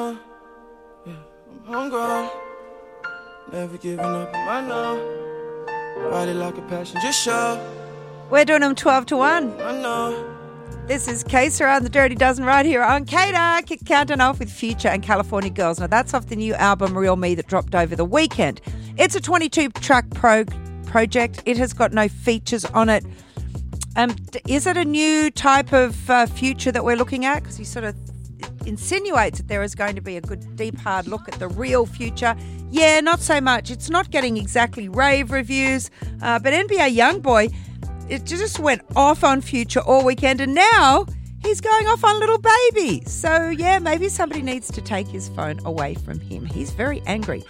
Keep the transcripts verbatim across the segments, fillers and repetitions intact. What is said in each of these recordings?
Yeah, I'm homegrown. Never giving up on my no. Body like a passenger show. We're doing them twelve to one. I know. This is Case Around the Dirty Dozen right here on Kader. Kick countdown off with Future and California Girls. Now, that's off the new album, Real Me, that dropped over the weekend. It's a twenty-two track pro- project. It has got no features on it. Um, is it a new type of uh, Future that we're looking at? Because he sort of insinuates that there is going to be a good, deep, hard look at the real Future. Yeah, not so much. It's not getting exactly rave reviews. Uh, but N B A Youngboy, it just went off on Future all weekend, and now he's going off on Little Baby. So, yeah, maybe somebody needs to take his phone away from him. He's very angry.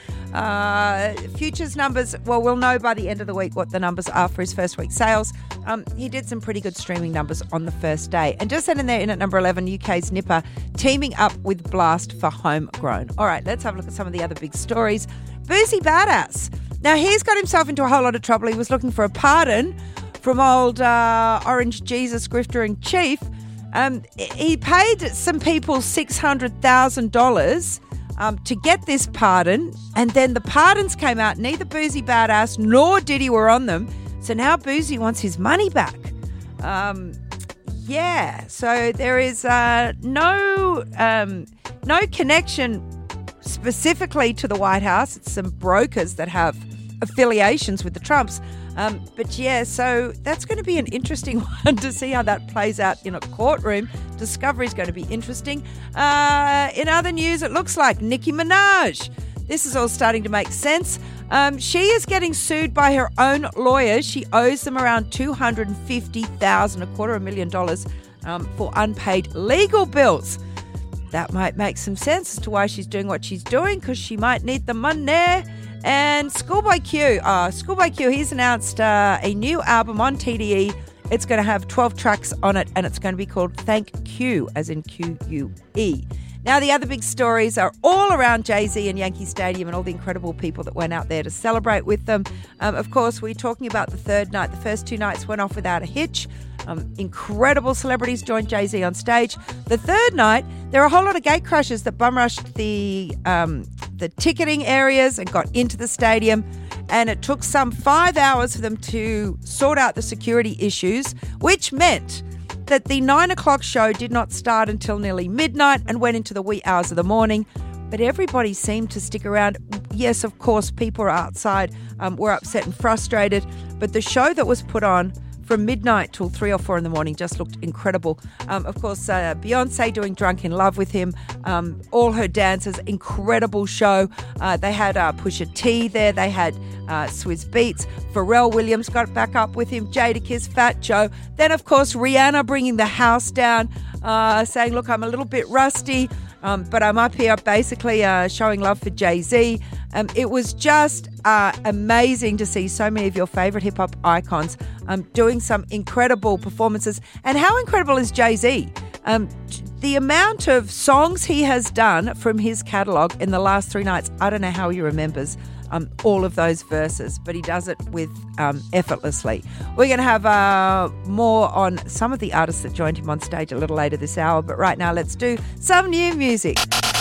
Uh, Future's numbers, well, we'll know by the end of the week what the numbers are for his first week sales. Um, he did some pretty good streaming numbers on the first day. And just in there, in at number eleven, U K's Nipper teaming up with Blast for Homegrown. All right, let's have a look at some of the other big stories. Boozy Badass. Now, he's got himself into a whole lot of trouble. He was looking for a pardon from old uh, Orange Jesus Grifter in Chief. Um, he paid some people six hundred thousand dollars um, to get this pardon, and then the pardons came out. Neither Boozy Badass nor Diddy were on them, so now Boozy wants his money back. Um, yeah, so there is uh, no um, no connection specifically to the White House. It's some brokers that have affiliations with the Trumps. Um, but yeah, so that's going to be an interesting one to see how that plays out in a courtroom. Discovery is going to be interesting. Uh, in other news, it looks like Nicki Minaj. This is all starting to make sense. Um, she is getting sued by her own lawyers. She owes them around two hundred fifty thousand dollars, a quarter of a million dollars, um, for unpaid legal bills. That might make some sense as to why she's doing what she's doing, because she might need the money. And Schoolboy Q, uh, Schoolboy Q, he's announced uh, a new album on T D E. It's going to have twelve tracks on it, and it's going to be called Thank Q, as in Q U E. Now, the other big stories are all around Jay-Z and Yankee Stadium and all the incredible people that went out there to celebrate with them. Um, of course, we're talking about the third night. The first two nights went off without a hitch. Um, incredible celebrities joined Jay-Z on stage. The third night, there are a whole lot of gate crashers that bum rushed the um, the ticketing areas and got into the stadium. And it took some five hours for them to sort out the security issues, which meant that the nine o'clock show did not start until nearly midnight and went into the wee hours of the morning. But everybody seemed to stick around. Yes, of course, people outside um, were upset and frustrated, but the show that was put on from midnight till three or four in the morning just looked incredible. Um, of course, uh, Beyonce doing Drunk in Love with him, um, all her dancers, incredible show. Uh, they had uh, Pusha T there, they had uh, Swizz Beatz, Pharrell Williams got back up with him, Jadakiss, Fat Joe. Then, of course, Rihanna bringing the house down, uh, saying, look, I'm a little bit rusty, um, but I'm up here basically uh, showing love for Jay-Z. Um, it was just uh, amazing to see so many of your favourite hip-hop icons um, doing some incredible performances. And how incredible is Jay-Z? Um, the amount of songs he has done from his catalogue in the last three nights, I don't know how he remembers um, all of those verses, but he does it with um, effortlessly. We're going to have uh, more on some of the artists that joined him on stage a little later this hour, but right now let's do some new music.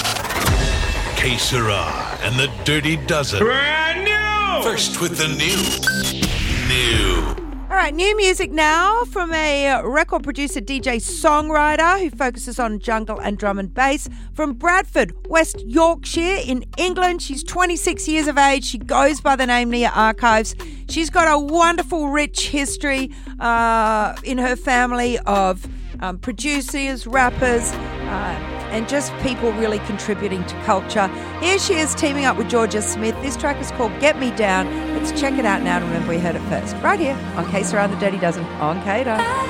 Que Sera and the Dirty Dozen. Brand new! First with the new. New. All right, new music now from a record producer, D J, songwriter who focuses on jungle and drum and bass from Bradford, West Yorkshire in England. She's twenty-six years of age. She goes by the name Nia Archives. She's got a wonderful, rich history uh, in her family of um, producers, rappers, uh, and just people really contributing to culture. Here she is teaming up with Georgia Smith. This track is called Get Me Down. Let's check it out now. Remember, we heard it first right here on Case Around the Dirty Dozen on Kader.